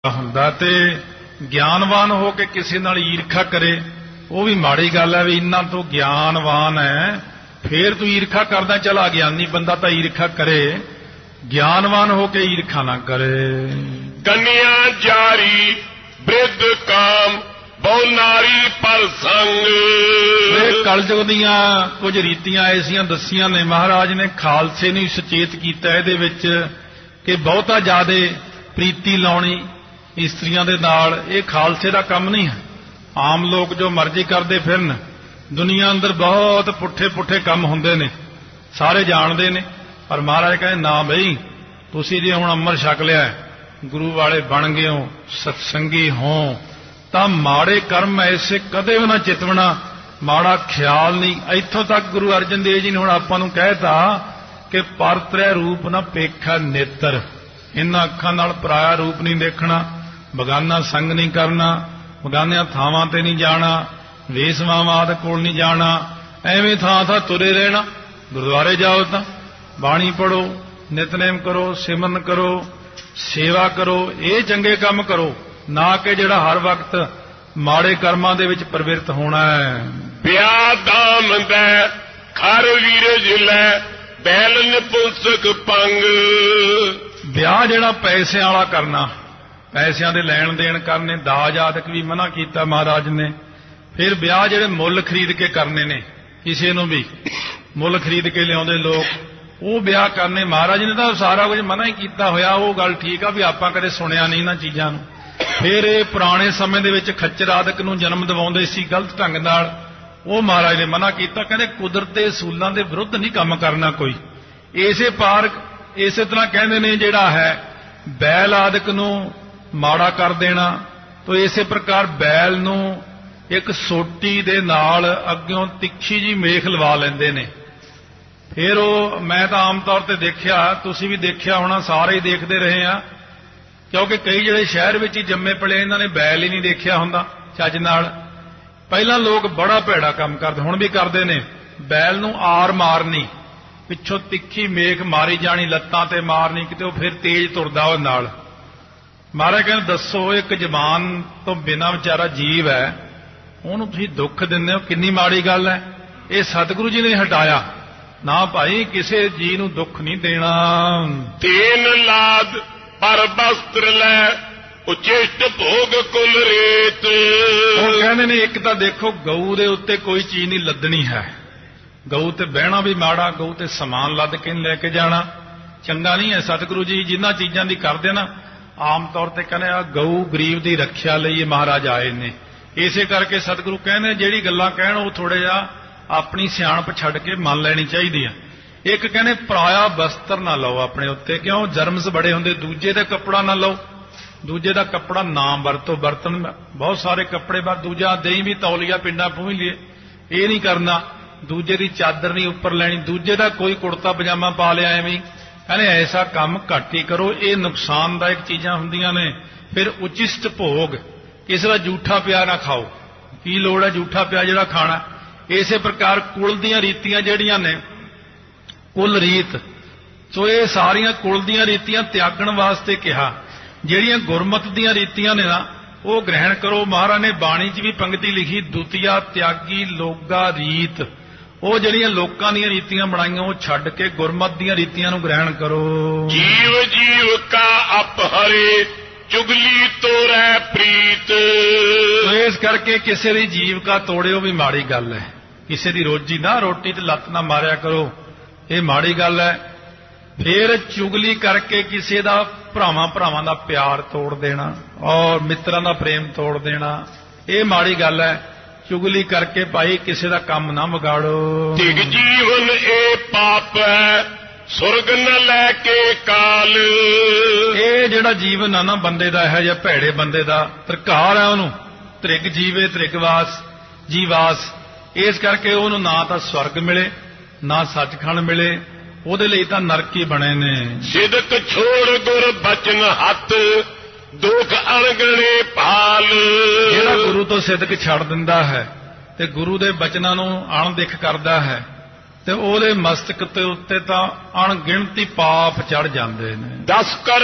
ਹੁੰਦਾ ਤੇ ਗਿਆਨਵਾਨ ਹੋ ਕੇ ਕਿਸੇ ਨਾਲ ਈਰਖਾ ਕਰੇ ਉਹ ਵੀ ਮਾੜੀ ਗੱਲ ਹੈ। ਵੀ ਇਹਨਾਂ ਤੋਂ ਗਿਆਨਵਾਨ ਹੈ ਫੇਰ ਤੂੰ ਈਰਖਾ ਕਰਦਾ, ਚੱਲ ਅਗਿਆਨੀ ਬੰਦਾ ਤਾਂ ਈਰਖਾ ਕਰੇ, ਗਿਆਨਵਾਨ ਹੋ ਕੇ ਈਰਖਾ ਨਾ ਕਰੇ। ਕੰਨਿਆ ਜਾਰੀ ਬ੍ਰਿਧ ਕਾਮ ਬਹੁ ਨਾਰੀ ਪਰ ਸੰਗ। ਇਹ ਕਲਯੁਗ ਦੀਆਂ ਕੁਝ ਰੀਤੀਆਂ ਐਸੀਆਂ ਦੱਸੀਆਂ ਨੇ ਮਹਾਰਾਜ ਨੇ, ਖਾਲਸੇ ਨੂੰ ਸੁਚੇਤ ਕੀਤਾ ਇਹਦੇ ਵਿੱਚ ਕਿ ਬਹੁਤਾ ਜ਼ਿਆਦਾ ਪ੍ਰੀਤੀ ਲਾਉਣੀ ਇਸਤਰੀਆਂ ਦੇ ਨਾਲ ਇਹ ਖਾਲਸੇ ਦਾ ਕੰਮ ਨਹੀਂ ਹੈ। ਆਮ ਲੋਕ ਜੋ ਮਰਜ਼ੀ ਕਰਦੇ ਫਿਰਨ, ਦੁਨੀਆ ਅੰਦਰ ਬਹੁਤ ਪੁੱਠੇ ਪੁੱਠੇ ਕੰਮ ਹੁੰਦੇ ਨੇ, ਸਾਰੇ ਜਾਣਦੇ ਨੇ, ਪਰ ਮਹਾਰਾਜ ਕਹਿੰਦੇ ਨਾ ਬਈ ਤੁਸੀਂ ਜੇ ਹੁਣ ਅੰਮ੍ਰਿਤ ਛਕ ਲਿਆ, ਗੁਰੂ ਵਾਲੇ ਬਣ ਗਏ ਹੋ, ਸਤਸੰਗੀ ਹੋ, ਤਾਂ ਮਾੜੇ ਕਰਮ ਐਸੇ ਕਦੇ ਵੀ ਨਾ ਚਿਤਵਣਾ, ਮਾੜਾ ਖਿਆਲ ਨਹੀਂ। ਇੱਥੋਂ ਤੱਕ ਗੁਰੂ ਅਰਜਨ ਦੇਵ ਜੀ ਨੇ ਹੁਣ ਆਪਾਂ ਨੂੰ ਕਹਿਤਾ ਕਿ ਪਰਤ੍ਰੈ ਰੂਪ ਨਾ ਪੇਖਾ ਨੇਤਰ, ਇਹਨਾਂ ਅੱਖਾਂ ਨਾਲ ਪਰਾਇਆ ਰੂਪ ਨਹੀਂ ਦੇਖਣਾ, ਬਗਾਨਾ ਸੰਗ ਨਹੀਂ ਕਰਨਾ, ਬਗਾਨਿਆਂ ਥਾਵਾਂ ਤੇ ਨਹੀਂ ਜਾਣਾ, ਵੇਸਵਾਵਾਂ ਆਦਿ ਕੋਲ ਨਹੀਂ ਜਾਣਾ, ਐਵੇਂ ਥਾਂ ਥਾਂ ਤੁਰੇ ਰਹਿਣਾ। ਗੁਰਦੁਆਰੇ ਜਾਓ ਤਾਂ ਬਾਣੀ ਪੜੋ, ਨਿਤਨੇਮ ਕਰੋ, ਸਿਮਰਨ ਕਰੋ, ਸੇਵਾ ਕਰੋ, ਇਹ ਚੰਗੇ ਕੰਮ ਕਰੋ, ਨਾ ਕਿ ਜਿਹੜਾ ਹਰ ਵਕਤ ਮਾੜੇ ਕਰਮਾਂ ਦੇ ਵਿੱਚ ਪ੍ਰਵਿਰਤ ਹੋਣਾ ਹੈ। ਵਿਆਹ ਦਾਮ ਦੈ ਖਰ ਵੀਰਜ ਲੈ ਬੈਲ ਨਿਪੁੰਸਕ ਪੰਗ। ਵਿਆਹ ਜਿਹੜਾ ਪੈਸਿਆਂ ਵਾਲਾ ਕਰਨਾ, ਪੈਸਿਆਂ ਦੇ ਲੈਣ ਦੇਣ ਕਰਨੇ, ਦਾਜ ਆਦਿਕ ਵੀ ਮਨਾ ਕੀਤਾ ਮਹਾਰਾਜ ਨੇ। ਫਿਰ ਵਿਆਹ ਜਿਹੜੇ ਮੁੱਲ ਖਰੀਦ ਕੇ ਕਰਨੇ ਨੇ, ਕਿਸੇ ਨੂੰ ਵੀ ਮੁੱਲ ਖਰੀਦ ਕੇ ਲਿਆਉਂਦੇ ਲੋਕ, ਉਹ ਵਿਆਹ ਕਰਨੇ ਮਹਾਰਾਜ ਨੇ ਤਾਂ ਸਾਰਾ ਕੁਝ ਮਨਾ ਹੀ ਕੀਤਾ ਹੋਇਆ। ਉਹ ਗੱਲ ਠੀਕ ਆ ਵੀ ਆਪਾਂ ਕਦੇ ਸੁਣਿਆ ਨਹੀਂ ਇਹਨਾਂ ਚੀਜ਼ਾਂ ਨੂੰ। ਫਿਰ ਇਹ ਪੁਰਾਣੇ ਸਮੇਂ ਦੇ ਵਿੱਚ ਖੱਚਰ ਆਦਿਕ ਨੂੰ ਜਨਮ ਦਿਵਾਉਂਦੇ ਸੀ ਗਲਤ ਢੰਗ ਨਾਲ, ਉਹ ਮਹਾਰਾਜ ਨੇ ਮਨਾ ਕੀਤਾ। ਕਹਿੰਦੇ ਕੁਦਰਤ ਦੇ ਅਸੂਲਾਂ ਦੇ ਵਿਰੁੱਧ ਨਹੀਂ ਕੰਮ ਕਰਨਾ ਕੋਈ। ਇਸੇ ਤਰ੍ਹਾਂ ਕਹਿੰਦੇ ਨੇ ਜਿਹੜਾ ਹੈ ਬੈਲ ਆਦਿਕ ਨੂੰ ਮਾੜਾ ਕਰ ਦੇਣਾ, ਤਾਂ ਇਸੇ ਪ੍ਰਕਾਰ ਬੈਲ ਨੂੰ ਇੱਕ ਸੋਟੀ ਦੇ ਨਾਲ ਅੱਗਿਓਂ ਤਿੱਖੀ ਜੀ ਮੇਖ ਲਵਾ ਲੈਂਦੇ ਨੇ। ਫਿਰ ਉਹ ਮੈਂ ਤਾਂ ਆਮ ਤੌਰ ਤੇ ਦੇਖਿਆ, ਤੁਸੀਂ ਵੀ ਦੇਖਿਆ ਹੋਣਾ, ਸਾਰੇ ਹੀ ਦੇਖਦੇ ਰਹੇ ਆ, ਕਿਉਂਕਿ ਕਈ ਜਿਹੜੇ ਸ਼ਹਿਰ ਵਿੱਚ ਹੀ ਜੰਮੇ ਪਲੇ ਇਹਨਾਂ ਨੇ ਬੈਲ ਹੀ ਨਹੀਂ ਦੇਖਿਆ ਹੁੰਦਾ ਚੱਜ ਨਾਲ। ਪਹਿਲਾਂ ਲੋਕ ਬੜਾ ਭੈੜਾ ਕੰਮ ਕਰਦੇ, ਹੁਣ ਵੀ ਕਰਦੇ ਨੇ, ਬੈਲ ਨੂੰ ਆਰ ਮਾਰਨੀ, ਪਿੱਛੋਂ ਤਿੱਖੀ ਮੇਖ ਮਾਰੀ ਜਾਣੀ, ਲੱਤਾਂ ਤੇ ਮਾਰਨੀ, ਕਿਤੇ ਉਹ ਫਿਰ ਤੇਜ਼ ਤੁਰਦਾ ਉਹ ਨਾਲ। ਮਹਾਰਾਜ ਕਹਿੰਦੇ ਦੱਸੋ ਇੱਕ ਜ਼ਬਾਨ ਤੋਂ ਬਿਨਾਂ ਵਿਚਾਰਾ ਜੀਵ ਹੈ, ਉਹਨੂੰ ਤੁਸੀਂ ਦੁੱਖ ਦਿੰਦੇ ਹੋ, ਕਿੰਨੀ ਮਾੜੀ ਗੱਲ ਹੈ। ਇਹ ਸਤਿਗੁਰੂ ਜੀ ਨੇ ਹਟਾਇਆ, ਨਾ ਭਾਈ ਕਿਸੇ ਜੀ ਨੂੰ ਦੁੱਖ ਨਹੀਂ ਦੇਣਾ। ਤੇਨ ਲਾਦ ਪਰ ਬਸਤਰ ਲੈ ਉਚਿਸ਼ਟ ਭੋਗ ਕੁਲ ਰੇਤ। ਉਹ ਕਹਿੰਦੇ ਨੇ ਇੱਕ ਤਾਂ ਦੇਖੋ ਗਊ ਦੇ ਉੱਤੇ ਕੋਈ ਚੀਜ਼ ਨਹੀਂ ਲੱਦਣੀ ਹੈ, ਗਊ ਤੇ ਬਹਿਣਾ ਵੀ ਮਾੜਾ, ਗਊ ਤੇ ਸਮਾਨ ਲੱਦ ਕੇ ਲੈ ਕੇ ਜਾਣਾ ਚੰਗਾ ਨਹੀਂ ਹੈ। ਸਤਿਗੁਰੂ ਜੀ ਜਿਨ੍ਹਾਂ ਚੀਜ਼ਾਂ ਦੀ ਕਰਦੇ ਨਾ, ਆਮ ਤੌਰ ਤੇ ਕਹਿੰਦੇ ਆ ਗਊ ਗਰੀਬ ਦੀ ਰੱਖਿਆ ਲਈ ਇਹ ਮਹਾਰਾਜ ਆਏ ਨੇ। ਇਸੇ ਕਰਕੇ ਸਤਿਗੁਰੂ ਕਹਿੰਦੇ ਜਿਹੜੀ ਗੱਲਾਂ ਕਹਿਣ ਉਹ ਥੋੜੇ ਜਿਹਾ ਆਪਣੀ ਸਿਆਣਪ ਛੱਡ ਕੇ ਮੰਨ ਲੈਣੀ ਚਾਹੀਦੀ ਆ। ਇੱਕ ਕਹਿੰਦੇ ਪਰਾਇਆ ਬਸਤਰ ਨਾ ਲਓ ਆਪਣੇ ਉੱਤੇ, ਕਿਉਂ ਜਰਮਸ ਬੜੇ ਹੁੰਦੇ। ਦੂਜੇ ਦਾ ਕੱਪੜਾ ਨਾ ਲਓ, ਦੂਜੇ ਦਾ ਕੱਪੜਾ ਨਾ ਵਰਤੋ। ਬਰਤਨ ਬਹੁਤ ਸਾਰੇ ਕੱਪੜੇ ਬਾਅਦ ਦੂਜਾ ਦਹੀਂ ਵੀ ਤੌਲੀਆ ਪਿੰਡਾਂ ਪੂੰਝ ਲਈਏ, ਇਹ ਨਹੀਂ ਕਰਨਾ। ਦੂਜੇ ਦੀ ਚਾਦਰ ਨਹੀਂ ਉੱਪਰ ਲੈਣੀ, ਦੂਜੇ ਦਾ ਕੋਈ ਕੁੜਤਾ ਪਜਾਮਾ ਪਾ ਲਿਆ ਐਵੇਂ। ਕਹਿੰਦੇ ਐਸਾ ਕੰਮ ਘੱਟ ਹੀ ਕਰੋ, ਇਹ ਨੁਕਸਾਨਦਾਇਕ ਚੀਜ਼ਾਂ ਹੁੰਦੀਆਂ ਨੇ। ਫਿਰ ਉਚਿਸ਼ਟ ਭੋਗ, ਕਿਸੇ ਦਾ ਜੂਠਾ ਪਿਆ ਨਾ ਖਾਓ, ਕੀ ਲੋੜ ਹੈ ਜੂਠਾ ਪਿਆ ਜਿਹੜਾ ਖਾਣਾ। ਇਸੇ ਪ੍ਰਕਾਰ ਕੁਲ ਦੀਆਂ ਰੀਤੀਆਂ ਜਿਹੜੀਆਂ ਨੇ, ਕੁਲ ਰੀਤ, ਸੋ ਇਹ ਸਾਰੀਆਂ ਕੁਲ ਦੀਆਂ ਰੀਤੀਆਂ ਤਿਆਗਣ ਵਾਸਤੇ ਕਿਹਾ। ਜਿਹੜੀਆਂ ਗੁਰਮਤਿ ਦੀਆਂ ਰੀਤੀਆਂ ਨੇ ਨਾ ਉਹ ਗ੍ਰਹਿਣ ਕਰੋ। ਮਹਾਰਾਜ ਨੇ ਬਾਣੀ 'ਚ ਵੀ ਪੰਕਤੀ ਲਿਖੀ, ਦੁਤੀਆ ਤਿਆਗੀ ਲੋਗਾ ਰੀਤ। ਉਹ ਜਿਹੜੀਆਂ ਲੋਕਾਂ ਦੀਆਂ ਰੀਤੀਆਂ ਬਣਾਈਆਂ ਉਹ ਛੱਡ ਕੇ ਗੁਰਮਤਿ ਦੀਆਂ ਰੀਤੀਆਂ ਨੂੰ ਗ੍ਰਹਿਣ ਕਰੋ। ਜੀਵ ਜੀਵ ਕਾ ਅਪਹਰੇ ਚੁਗਲੀ ਤੋਰੈ ਪ੍ਰੀਤ। ਇਸ ਕਰਕੇ ਕਿਸੇ ਦੀ ਜੀਵਕਾ ਤੋੜਿਓ ਵੀ ਮਾੜੀ ਗੱਲ ਹੈ। ਕਿਸੇ ਦੀ ਰੋਜੀ ਨਾ, ਰੋਟੀ ਤੇ ਲੱਤ ਨਾ ਮਾਰਿਆ ਕਰੋ, ਇਹ ਮਾੜੀ ਗੱਲ ਹੈ। ਫਿਰ ਚੁਗਲੀ ਕਰਕੇ ਕਿਸੇ ਦਾ ਭਰਾਵਾਂ ਦਾ ਪਿਆਰ ਤੋੜ ਦੇਣਾ ਔਰ ਮਿੱਤਰਾਂ ਦਾ ਪ੍ਰੇਮ ਤੋੜ ਦੇਣਾ, ਇਹ ਮਾੜੀ ਗੱਲ ਹੈ। ਚੁਗਲੀ ਕਰਕੇ ਭਾਈ ਕਿਸੇ ਦਾ ਕੰਮ ਨਾ ਵਿਗਾੜੋ। ਤਿਗ ਜੀਵਨ ਇਹ ਪਾਪ ਹੈ ਸੁਰਗ ਨ ਲੈ ਕੇ ਕਾਲ। ਇਹ ਜਿਹੜਾ ਜੀਵਨ ਆ ਨਾ ਬੰਦੇ ਦਾ, ਇਹੋ ਜਿਹਾ ਭੈੜੇ ਬੰਦੇ ਦਾ ਤਰਕਾਰ ਹੈ, ਉਹਨੂੰ ਤ੍ਰਿਗ ਜੀਵੇ ਤ੍ਰਿਗਵਾਸ ਜੀਵਾਸ। ਇਸ ਕਰਕੇ ਉਹਨੂੰ ਨਾ ਤਾਂ ਸਵਰਗ ਮਿਲੇ ਨਾ ਸੱਚਖੰਡ ਮਿਲੇ, ਉਹਦੇ ਲਈ ਤਾਂ ਨਰਕ ਹੀ ਬਣੇ ਨੇ। ਸਿਦਕ ਛੋੜ ਗੁਰ ਬਚਨ ਹੱਥ ਦੁਖ ਅਣਗਣੇ ਭਾਲ। ਜਿਹੜਾ ਗੁਰੂ ਤੋਂ ਸਿਦਕ ਛੱਡ ਦਿੰਦਾ ਹੈ ਤੇ ਗੁਰੂ ਦੇ ਬਚਨਾਂ ਨੂੰ ਅਣਦਿਖ ਕਰਦਾ ਹੈ ਤੇ ਉਹਦੇ ਮਸਤਕ ਤੇ ਉੱਤੇ ਤਾਂ ਅਣਗਿਣਤੀ ਪਾਪ ਚੜ ਜਾਂਦੇ ਨੇ। 10 ਕਰ